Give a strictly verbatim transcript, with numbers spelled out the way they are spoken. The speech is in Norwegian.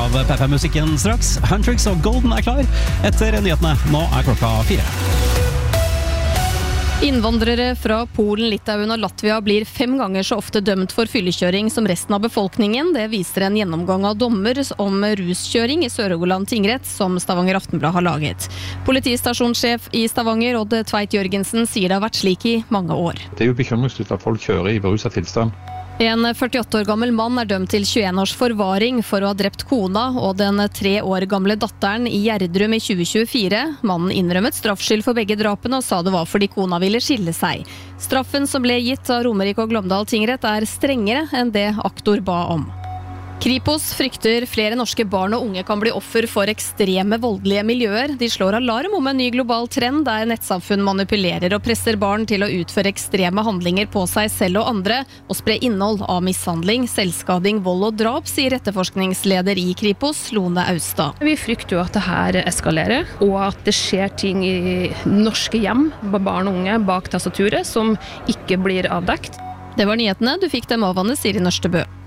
av P F-musikken straks. Huntrix og Golden er klar etter nyhetene. Nå er klokka fire. Innvandrere fra Polen, Litauen og Latvia blir fem ganger så ofte dømt for fyllekjøring som resten av befolkningen. Det viser en gjennomgang av dommer om ruskjøring i Sør-Rogaland tingrett som Stavanger Aftenblad har laget. Politistasjonssjef i Stavanger, Odd Tveit Jørgensen, sier det har vært slik i mange år. Det er jo bekymringsfullt at folk kjører i beruset tilstand. En førtiåtte år gammel mann er dømt til tjueen års forvaring for å ha drept kona og den tre år gamle datteren i Gjerdrum i tjue tjuefire. Mannen innrømmet straffskyld for begge drapene og sa det var fordi kona ville skille seg. Straffen som ble gitt av Romerike og Glåmdal tingrett er strengere enn det aktor ba om. Kripos frykter flere norske barn og unge kan bli offer for ekstreme voldelige miljøer. De slår alarm om en ny global trend der nettsamfunn manipulerer og presser barn til å utføre ekstreme handlinger på seg selv og andre, og spre innhold av mishandling, selvskading, vold og drap, sier etterforskningsleder i Kripos, Lone Austad. Vi frykter jo at det her eskalerer, og at det skjer ting i norske hjem, barn og unge bak tastaturet, som ikke blir avdekt. Det var nyhetene. Du fikk dem av Anne Siri Nørstebø.